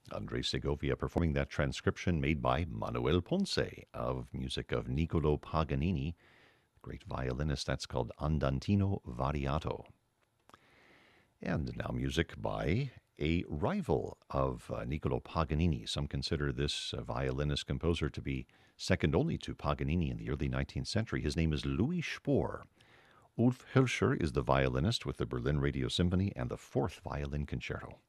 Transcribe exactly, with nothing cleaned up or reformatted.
Andres Segovia performing that transcription made by Manuel Ponce of music of Niccolo Paganini, great violinist. That's called Andantino Variato. And now music by a rival of uh, Niccolo Paganini. Some consider this uh, violinist composer to be second only to Paganini in the early nineteenth century. His name is Louis Spohr. Ulf Hilscher is the violinist with the Berlin Radio Symphony and the Fourth Violin Concerto.